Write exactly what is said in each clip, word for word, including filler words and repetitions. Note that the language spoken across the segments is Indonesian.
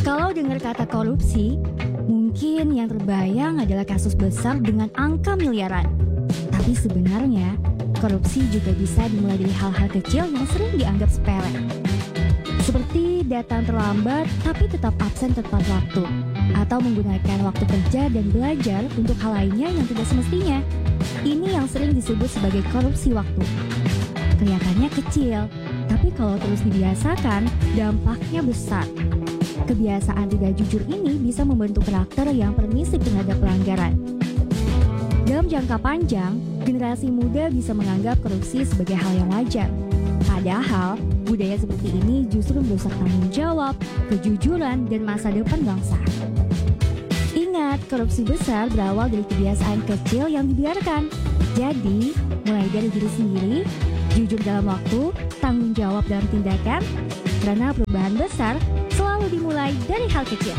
Kalau dengar kata korupsi, mungkin yang terbayang adalah kasus besar dengan angka miliaran. Tapi sebenarnya, korupsi juga bisa dimulai dari hal-hal kecil yang sering dianggap sepele. Seperti datang terlambat tapi tetap absen tepat waktu, atau menggunakan waktu kerja dan belajar untuk hal lainnya yang tidak semestinya. Ini yang sering disebut sebagai korupsi waktu. Kelihatannya kecil, tapi kalau terus dibiasakan, dampaknya besar. Kebiasaan tidak jujur ini bisa membentuk karakter yang permisif terhadap pelanggaran. Dalam jangka panjang, generasi muda bisa menganggap korupsi sebagai hal yang wajar. Padahal, budaya seperti ini justru merusak tanggung jawab, kejujuran, dan masa depan bangsa. Ingat, korupsi besar berawal dari kebiasaan kecil yang dibiarkan. Jadi, mulai dari diri sendiri, jujur dalam waktu, tanggung jawab dalam tindakan, karena perubahan besar selalu dimulai dari hal kecil.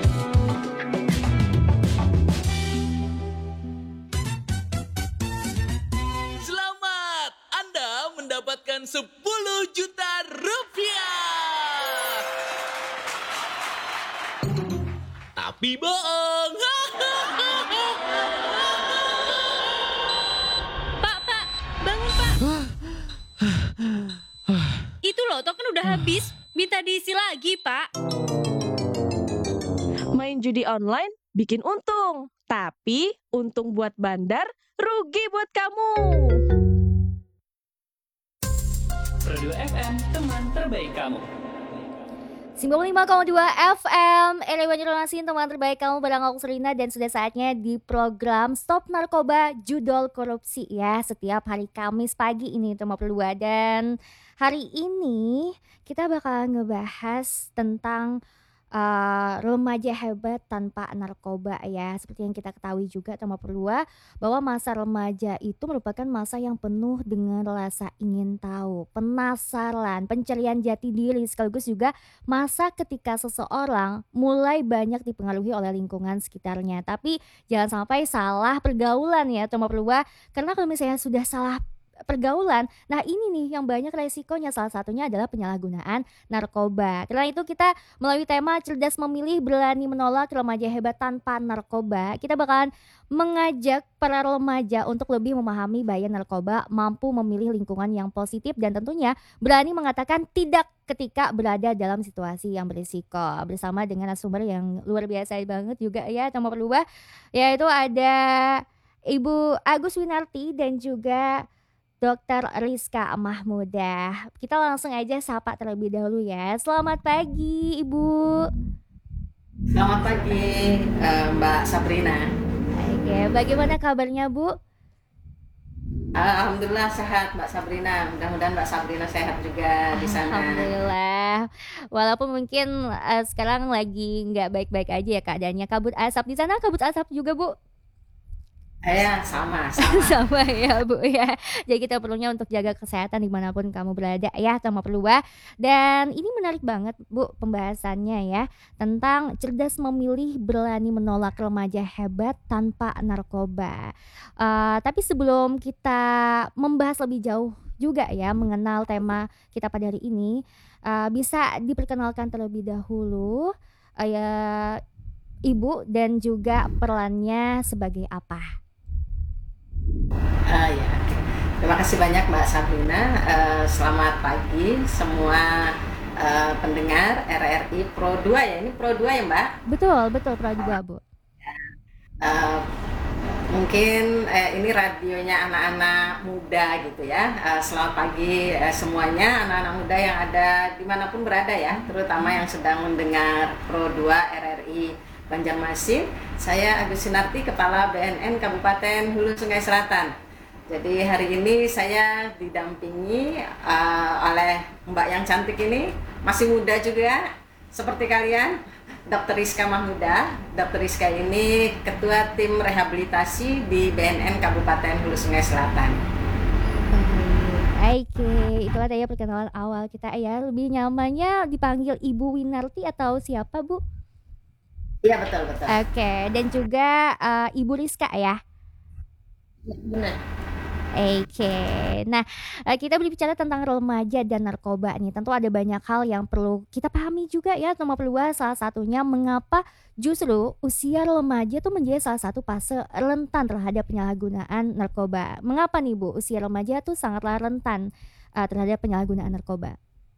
Selamat, Anda mendapatkan sepuluh juta rupiah. Tapi bohong. Pak, Pak, bangun Pak. Itu loh, token udah habis. Minta diisi lagi, Pak. Main judi online bikin untung, tapi untung buat bandar, rugi buat kamu. Produk F M, teman terbaik kamu. sembilan puluh lima koma dua F M, L A Banjarmasin, teman terbaik kamu, bareng aku Serina, dan sudah saatnya di program Stop Narkoba Judol Korupsi ya, setiap hari Kamis pagi ini teman berdua. Dan hari ini kita bakal ngebahas tentang uh, remaja hebat tanpa narkoba ya. Seperti yang kita ketahui juga teman berdua, bahwa masa remaja itu merupakan masa yang penuh dengan rasa ingin tahu, penasaran, pencarian jati diri, sekaligus juga masa ketika seseorang mulai banyak dipengaruhi oleh lingkungan sekitarnya. Tapi jangan sampai salah pergaulan ya teman berdua, karena kalau misalnya sudah salah pergaulan, nah ini nih yang banyak resikonya, salah satunya adalah penyalahgunaan narkoba. Karena itu kita melalui tema cerdas memilih, berani menolak, remaja hebat tanpa narkoba, kita bakalan mengajak para remaja untuk lebih memahami bahaya narkoba, mampu memilih lingkungan yang positif, dan tentunya berani mengatakan tidak ketika berada dalam situasi yang berisiko. Bersama dengan narasumber yang luar biasa banget juga ya teman berdua, yaitu ada Ibu Agus Winarti dan juga Dokter Rizka Mahmudah. Kita langsung aja sapa terlebih dahulu ya. Selamat pagi Ibu. Selamat pagi eh, Mbak Sabrina. Oke, bagaimana kabarnya Bu? Alhamdulillah sehat Mbak Sabrina. Mudah-mudahan Mbak Sabrina sehat juga di sana. Alhamdulillah. Walaupun mungkin uh, sekarang lagi nggak baik-baik aja ya keadaannya, kabut asap di sana, kabut asap juga Bu. Ya, sama, sama. Sama ya Bu ya. Jadi kita perlunya untuk jaga kesehatan dimanapun kamu berada ya teman berdua. Dan ini menarik banget Bu pembahasannya ya, tentang cerdas memilih, berani menolak, remaja hebat tanpa narkoba. uh, Tapi sebelum kita membahas lebih jauh juga ya mengenal tema kita pada hari ini, uh, bisa diperkenalkan terlebih dahulu uh, ya Ibu, dan juga perannya sebagai apa? Uh, ya. Terima kasih banyak Mbak Sabrina. Uh, selamat pagi semua uh, pendengar R R I Pro dua ya. Ini Pro dua ya Mbak? Betul, betul Pro dua Bu. Uh, mungkin eh, ini radionya anak-anak muda gitu ya. Uh, selamat pagi eh, semuanya anak-anak muda yang ada dimanapun berada ya, terutama yang sedang mendengar Pro dua R R I Banjarmasin. Saya Agus Winarti, Kepala B N N Kabupaten Hulu Sungai Selatan. Jadi hari ini saya didampingi uh, oleh Mbak yang cantik ini, masih muda juga seperti kalian, Dokter Rizka Mahmudah. Dokter Rizka ini Ketua Tim Rehabilitasi di B N N Kabupaten Hulu Sungai Selatan. Oke, itu ada ya perkenalan awal kita ya. Lebih nyamannya dipanggil Ibu Winarti atau siapa Bu? Iya betul betul. Oke, dan juga uh, Ibu Rizka ya. Benar. Oke. Nah, eee, kita berbicara tentang remaja dan narkoba nih, tentu ada banyak hal yang perlu kita pahami juga ya, Teman Perluas. Salah satunya mengapa justru usia remaja tuh menjadi salah satu fase rentan terhadap penyalahgunaan narkoba. Mengapa nih, Bu, usia remaja tuh sangatlah rentan, eee, terhadap penyalahgunaan narkoba?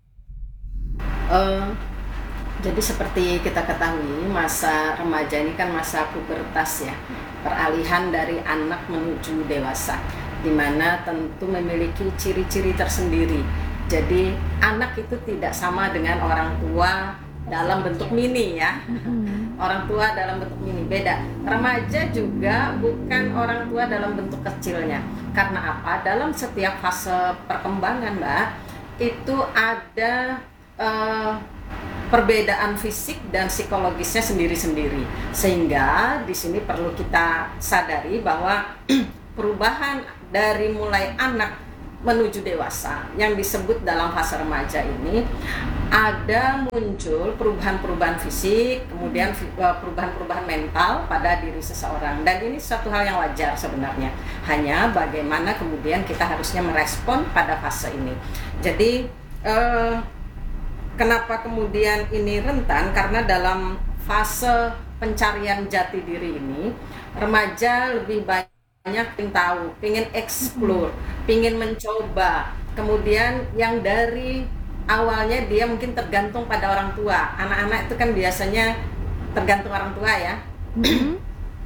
Eh, jadi seperti kita ketahui, masa remaja ini kan masa pubertas ya, peralihan dari anak menuju dewasa, di mana tentu memiliki ciri-ciri tersendiri. Jadi anak itu tidak sama dengan orang tua dalam bentuk mini ya. Mhm. Orang tua dalam bentuk mini beda. Remaja juga bukan orang tua dalam bentuk kecilnya. Karena apa? Dalam setiap fase perkembangan, Mbak, itu ada eh, perbedaan fisik dan psikologisnya sendiri-sendiri. Sehingga di sini perlu kita sadari bahwa perubahan dari mulai anak menuju dewasa yang disebut dalam fase remaja ini ada muncul perubahan-perubahan fisik, kemudian eh, perubahan-perubahan mental pada diri seseorang, dan ini suatu hal yang wajar sebenarnya. Hanya bagaimana kemudian kita harusnya merespon pada fase ini. Jadi eh, kenapa kemudian ini rentan? Karena dalam fase pencarian jati diri ini, remaja lebih banyak ingin tahu, ingin explore, ingin mencoba. Kemudian yang dari awalnya dia mungkin tergantung pada orang tua. Anak-anak itu kan biasanya tergantung orang tua ya. Mhm.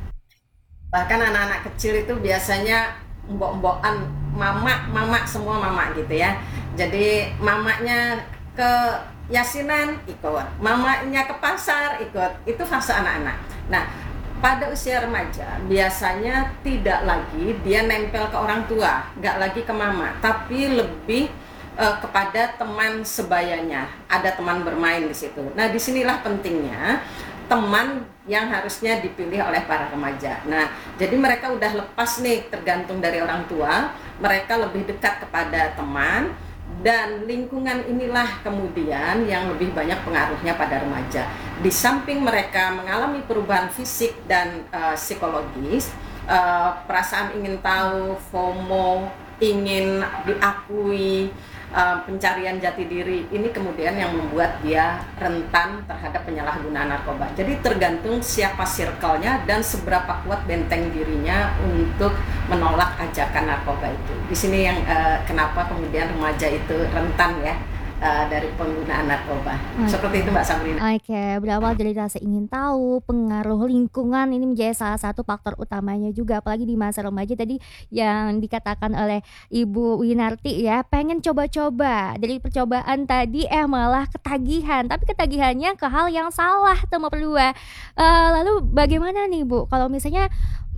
Bahkan anak-anak kecil itu biasanya mbok-mbokan, mama, mama, semua mama gitu ya. Jadi mamanya ke yasinan ikut, mamanya ke pasar ikut. Itu fase anak-anak. Nah, pada usia remaja biasanya tidak lagi dia nempel ke orang tua, nggak lagi ke mama, tapi lebih eh, kepada teman sebayanya. Ada teman bermain di situ. Nah, disinilah pentingnya teman yang harusnya dipilih oleh para remaja. Nah, jadi mereka udah lepas nih tergantung dari orang tua, mereka lebih dekat kepada teman, dan lingkungan inilah kemudian yang lebih banyak pengaruhnya pada remaja. Di samping mereka mengalami perubahan fisik dan uh, psikologis, uh, perasaan ingin tahu, FOMO, ingin diakui, uh, pencarian jati diri, ini kemudian yang membuat dia rentan terhadap penyalahgunaan narkoba. Jadi tergantung siapa circle-nya dan seberapa kuat benteng dirinya untuk menolak ajakan narkoba itu. Di sini yang uh, kenapa kemudian remaja itu rentan ya uh, dari penggunaan narkoba. Oke. Seperti itu Mbak Sabrina. Oke, berawal dari rasa ingin tahu, pengaruh lingkungan ini menjadi salah satu faktor utamanya juga, apalagi di masa remaja tadi yang dikatakan oleh Ibu Winarti ya, pengen coba-coba. Dari percobaan tadi eh malah ketagihan, tapi ketagihannya ke hal yang salah Teman Perluas. Eh, lalu bagaimana nih Bu, kalau misalnya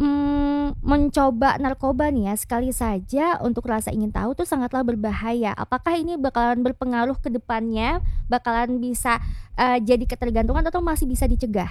mm, mencoba narkoba nih ya sekali saja untuk rasa ingin tahu tuh sangatlah berbahaya. Apakah ini bakalan berpengaruh ke depannya, bakalan bisa eh, jadi ketergantungan atau masih bisa dicegah?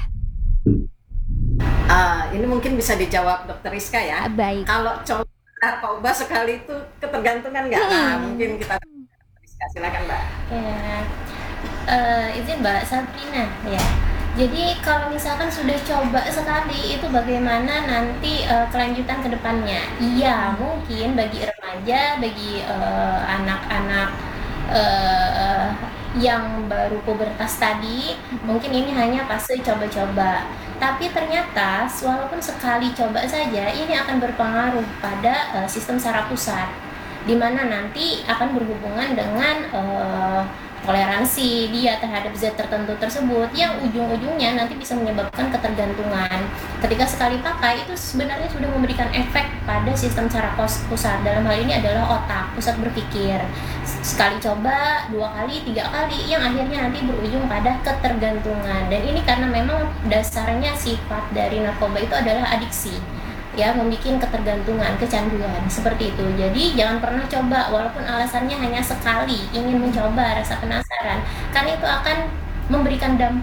Uh, ini mungkin bisa dijawab Dokter Rizka ya. Ah, baik. Kalau coba narkoba sekali itu ketergantungan nggak? Nah, Hmm. mungkin kita Dokter Rizka, silakan Mbak. Ya, eh, izin Mbak Sabrina ya. Jadi kalau misalkan sudah coba sekali itu bagaimana nanti eh, kelanjutan ke depannya? Iya, mungkin bagi remaja, bagi eh, anak-anak eh, yang baru pubertas tadi, mungkin ini hanya fase coba-coba. Tapi ternyata walaupun sekali coba saja, ini akan berpengaruh pada eh, sistem saraf pusat, di mana nanti akan berhubungan dengan eh, toleransi dia terhadap zat tertentu tersebut yang ujung-ujungnya nanti bisa menyebabkan ketergantungan. Ketika sekali pakai itu sebenarnya sudah memberikan efek pada sistem saraf pus- pusat. Dalam hal ini adalah otak, pusat berpikir. Sekali coba, dua kali, tiga kali, yang akhirnya nanti berujung pada ketergantungan. Dan ini karena memang dasarnya sifat dari narkoba itu adalah adiksi, ya, membuat ketergantungan, kecanduan seperti itu. Jadi jangan pernah coba walaupun alasannya hanya sekali ingin mencoba, rasa penasaran, karena itu akan memberikan dampak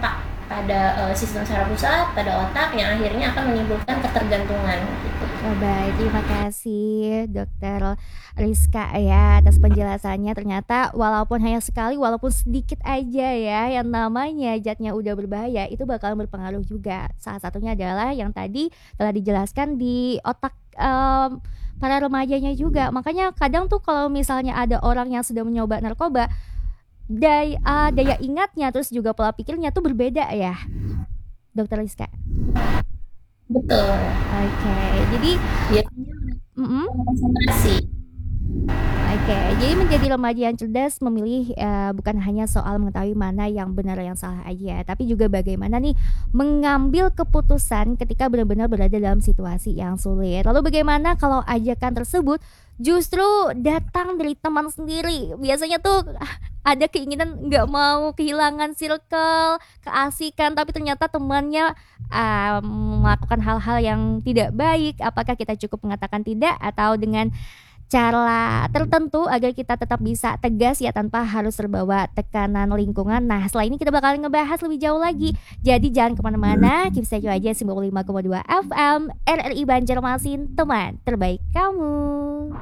pada uh, sistem saraf pusat, pada otak yang akhirnya akan menimbulkan ketergantungan gitu. Oh, baik, terima kasih Dokter Rizka ya atas penjelasannya. Ternyata walaupun hanya sekali, walaupun sedikit aja ya, yang namanya zatnya udah berbahaya itu bakal berpengaruh juga. Salah satunya adalah yang tadi telah dijelaskan di otak em, para remajanya juga. Makanya kadang tuh kalau misalnya ada orang yang sudah mencoba narkoba, daya, ah, daya ingatnya terus juga pola pikirnya tuh berbeda ya, Dokter Rizka. Betul. Oke, jadi Biasanya mm-mm. konsentrasi. Oke, jadi menjadi remaja yang cerdas memilih eh, bukan hanya soal mengetahui mana yang benar yang salah aja, tapi juga bagaimana nih mengambil keputusan ketika benar-benar berada dalam situasi yang sulit. Lalu bagaimana kalau ajakan tersebut justru datang dari teman sendiri? Biasanya tuh ah, ada keinginan nggak mau kehilangan circle, keasikan, tapi ternyata temannya ah, melakukan hal-hal yang tidak baik. Apakah kita cukup mengatakan tidak atau dengan cara tertentu agar kita tetap bisa tegas ya tanpa harus terbawa tekanan lingkungan. Nah, setelah ini kita bakal ngebahas lebih jauh lagi. Jadi jangan kemana-mana, keep stay tune aja sembilan puluh lima koma dua F M R R I Banjarmasin, teman terbaik kamu.